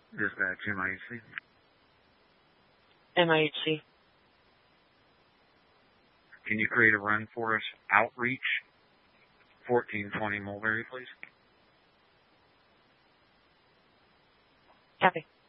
Dispatch MIHC. MIHC. Can you create a run for us? Outreach, 1420 Mulberry, please. Copy.